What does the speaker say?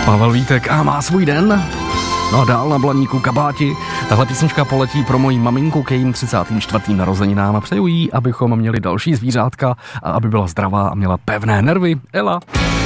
Pavel Vítek a má svůj den. No a dál na Blaníku kabáti. Tahle písnička poletí pro moji maminku k jejím 34. narozeninám a přeju jí, abychom měli další zvířátka a aby byla zdravá a měla pevné nervy. Ela.